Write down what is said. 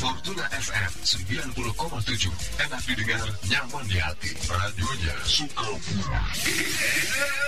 Fortuna FM 90,7. Enak didengar, nyaman di hati. Radionya suka.